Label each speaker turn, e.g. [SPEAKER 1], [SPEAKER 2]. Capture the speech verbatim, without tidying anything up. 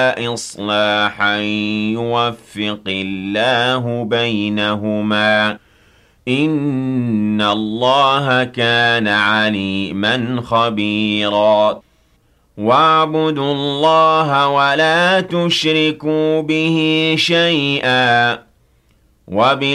[SPEAKER 1] إصلاحا يوفق الله بينهما إن الله كان عليما خبيرا واعبدوا الله ولا تشركوا به شيئا وبال